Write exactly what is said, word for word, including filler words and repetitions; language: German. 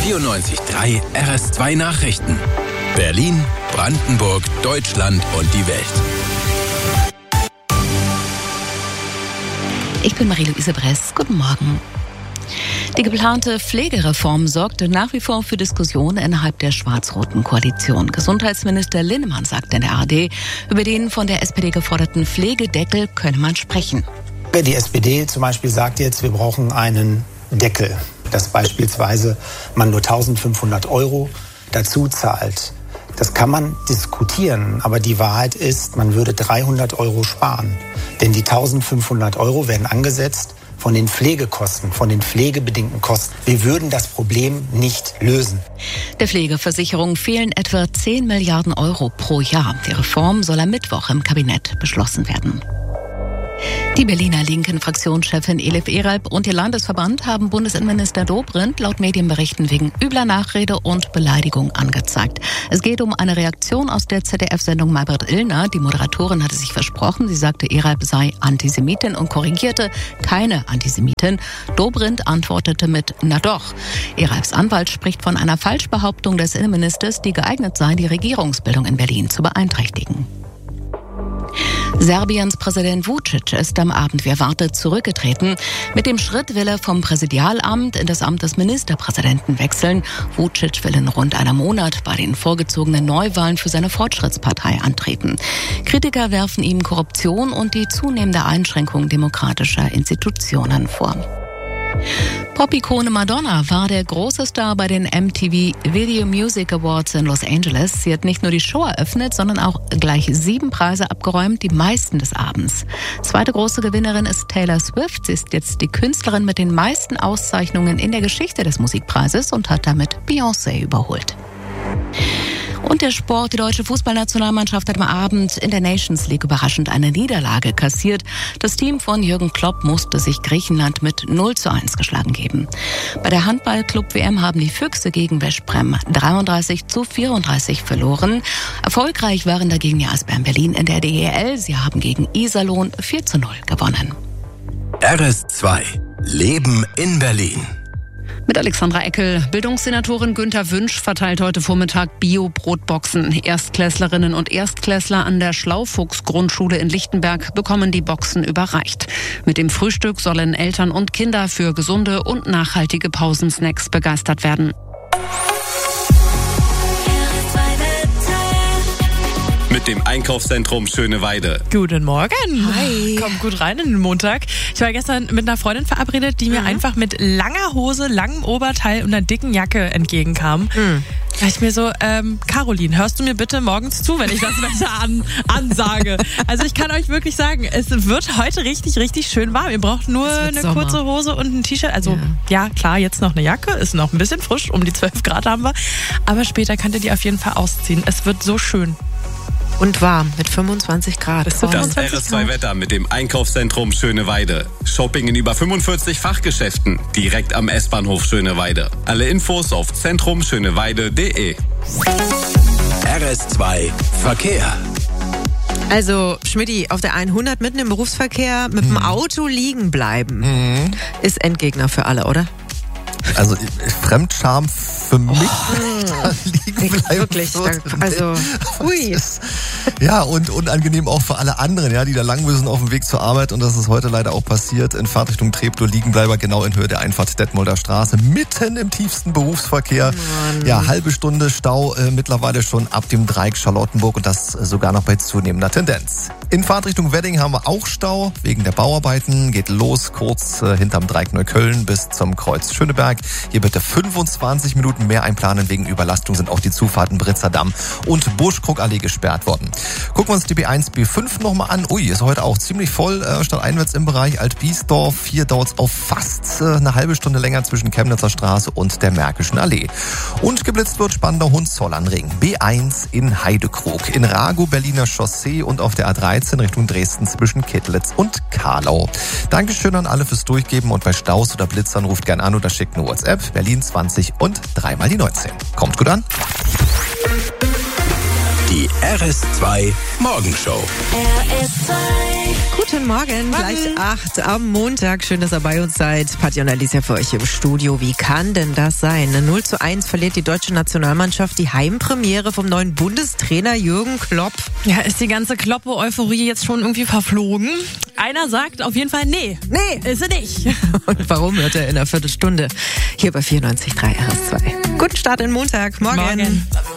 vierundneunzig Komma drei R S zwei Nachrichten. Berlin, Brandenburg, Deutschland und die Welt. Ich bin Marie-Louise Bress. Guten Morgen. Die geplante Pflegereform sorgte nach wie vor für Diskussionen innerhalb der schwarz-roten Koalition. Gesundheitsminister Linnemann sagte in der A R D, über den von der S P D geforderten Pflegedeckel könne man sprechen. Die S P D zum Beispiel sagt jetzt, wir brauchen einen Deckel, dass beispielsweise man nur eintausendfünfhundert Euro dazu zahlt. Das kann man diskutieren, aber die Wahrheit ist, man würde dreihundert Euro sparen. Denn die eintausendfünfhundert Euro werden angesetzt von den Pflegekosten, von den pflegebedingten Kosten. Wir würden das Problem nicht lösen. Der Pflegeversicherung fehlen etwa zehn Milliarden Euro pro Jahr. Die Reform soll am Mittwoch im Kabinett beschlossen werden. Die Berliner linken Fraktionschefin Elif Eralp und ihr Landesverband haben Bundesinnenminister Dobrindt laut Medienberichten wegen übler Nachrede und Beleidigung angezeigt. Es geht um eine Reaktion aus der Z D F-Sendung Maybrit Illner. Die Moderatorin hatte sich versprochen, sie sagte, Eralp sei Antisemitin und korrigierte, keine Antisemitin. Dobrindt antwortete mit na doch. Eralps Anwalt spricht von einer Falschbehauptung des Innenministers, die geeignet sei, die Regierungsbildung in Berlin zu beeinträchtigen. Serbiens Präsident Vučić ist am Abend wie erwartet zurückgetreten. Mit dem Schritt will er vom Präsidialamt in das Amt des Ministerpräsidenten wechseln. Vučić will in rund einem Monat bei den vorgezogenen Neuwahlen für seine Fortschrittspartei antreten. Kritiker werfen ihm Korruption und die zunehmende Einschränkung demokratischer Institutionen vor. Pop-Ikone Madonna war der große Star bei den M T V Video Music Awards in Los Angeles. Sie hat nicht nur die Show eröffnet, sondern auch gleich sieben Preise abgeräumt, die meisten des Abends. Zweite große Gewinnerin ist Taylor Swift. Sie ist jetzt die Künstlerin mit den meisten Auszeichnungen in der Geschichte des Musikpreises und hat damit Beyoncé überholt. Und der Sport, die deutsche Fußballnationalmannschaft hat am Abend in der Nations League überraschend eine Niederlage kassiert. Das Team von Jürgen Klopp musste sich Griechenland mit null zu eins geschlagen geben. Bei der Handball-Club-W M haben die Füchse gegen Veszprem dreiunddreißig zu vierunddreißig verloren. Erfolgreich waren dagegen die Eisbären Berlin in der D E L. Sie haben gegen Iserlohn vier zu null gewonnen. R S zwei. Leben in Berlin. Mit Alexandra Eckel. Bildungssenatorin Günther Wünsch verteilt heute Vormittag Bio-Brotboxen. Erstklässlerinnen und Erstklässler an der Schlaufuchs-Grundschule in Lichtenberg bekommen die Boxen überreicht. Mit dem Frühstück sollen Eltern und Kinder für gesunde und nachhaltige Pausensnacks begeistert werden. Mit dem Einkaufszentrum Schöneweide. Guten Morgen. Hi. Komm gut rein in den Montag. Ich war gestern mit einer Freundin verabredet, die mir mhm. einfach mit langer Hose, langem Oberteil und einer dicken Jacke entgegenkam. Mhm. Da dachte ich mir so, ähm, Caroline, hörst du mir bitte morgens zu, wenn ich das Wetter an, ansage? Also ich kann euch wirklich sagen, es wird heute richtig, richtig schön warm. Ihr braucht nur eine Sommer. Kurze Hose und ein T-Shirt. Also ja. ja, klar, jetzt noch eine Jacke, ist noch ein bisschen frisch, um die zwölf Grad haben wir. Aber später könnt ihr die auf jeden Fall ausziehen. Es wird so schön. Und warm mit fünfundzwanzig Grad. Das R S zwei Wetter mit dem Einkaufszentrum Schöneweide. Shopping in über fünfundvierzig Fachgeschäften direkt am S-Bahnhof Schöneweide. Alle Infos auf zentrum schöneweide punkt de. R S zwei Verkehr. Also, Schmidti, auf der hundert mitten im Berufsverkehr mit dem Auto liegen bleiben, Mhm. ist Endgegner für alle, oder? Also Fremdscham für mich, oh. da liegen bleiben Wirklich, wird. da, also, ui. Ja, und unangenehm auch für alle anderen, ja, die da lang müssen auf dem Weg zur Arbeit, und das ist heute leider auch passiert, in Fahrtrichtung Treptow Liegenbleiber, genau in Höhe der Einfahrt Detmolder Straße, mitten im tiefsten Berufsverkehr. Mann. Ja, halbe Stunde Stau äh, mittlerweile schon ab dem Dreieck Charlottenburg, und das äh, sogar noch bei zunehmender Tendenz. In Fahrtrichtung Wedding haben wir auch Stau wegen der Bauarbeiten, geht los kurz äh, hinterm Dreieck Neukölln bis zum Kreuz Schöneberg. Hier bitte fünfundzwanzig Minuten mehr einplanen. Wegen Überlastung sind auch die Zufahrten Britzer Damm und Buschkrugallee gesperrt worden. Gucken wir uns die B eins, B fünf nochmal an. Ui, ist heute auch ziemlich voll. Äh, stadteinwärts im Bereich Alt-Biesdorf. Hier dauert es auf fast äh, eine halbe Stunde länger zwischen Chemnitzer Straße und der Märkischen Allee. Und geblitzt wird Spandau-Hohenzollernring. B eins in Heidekrug. In Rago Berliner Chaussee und auf der A dreizehn Richtung Dresden zwischen Kittlitz und Karlau. Dankeschön an alle fürs Durchgeben, und bei Staus oder Blitzern ruft gern an oder schickt eine WhatsApp. Berlin zwanzig und dreimal die neunzehn. Kommt gut an. Die R S zwei Morgenshow. R S zwei. Guten Morgen, gleich acht am Montag. Schön, dass ihr bei uns seid. Patti und Alicia für euch im Studio. Wie kann denn das sein? null zu eins verliert die deutsche Nationalmannschaft die Heimpremiere vom neuen Bundestrainer Jürgen Klopp. Ja, ist die ganze Kloppe-Euphorie jetzt schon irgendwie verflogen? Einer sagt auf jeden Fall, nee, nee, ist sie nicht. Und warum, hört er in einer Viertelstunde hier bei vierundneunzig Komma drei R S zwei. Guten Start in Montag. Morgen. Morgen.